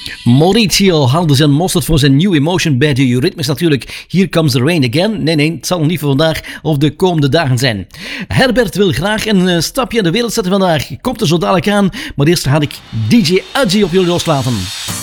Mauricio haalde zijn mosterd voor zijn New Emotion bij de Eurythmics natuurlijk. Here Comes the Rain Again. Nee, het zal nog niet voor vandaag of de komende dagen zijn. Herbert wil graag een stapje in de wereld zetten vandaag. Komt er zo dadelijk aan, maar eerst ga ik DJ Adji op jullie loslaten.